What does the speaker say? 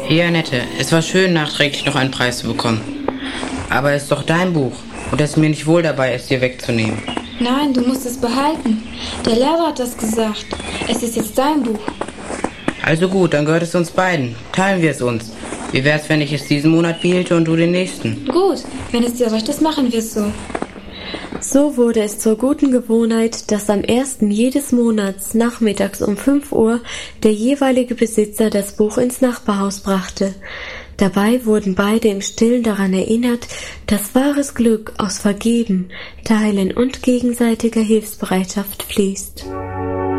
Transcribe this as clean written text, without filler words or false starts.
Ja, Annette, es war schön, nachträglich noch einen Preis zu bekommen. Aber es ist doch dein Buch und es ist mir nicht wohl dabei, es dir wegzunehmen. Nein, du musst es behalten. Der Lehrer hat das gesagt. Es ist jetzt dein Buch. Also gut, dann gehört es uns beiden. Teilen wir es uns. Wie wär's, wenn ich es diesen Monat behielte und du den nächsten? Gut, wenn es dir recht ist, machen wir es so. So wurde es zur guten Gewohnheit, dass am 1. jedes Monats nachmittags um 5 Uhr der jeweilige Besitzer das Buch ins Nachbarhaus brachte. Dabei wurden beide im Stillen daran erinnert, dass wahres Glück aus Vergeben, Teilen und gegenseitiger Hilfsbereitschaft fließt.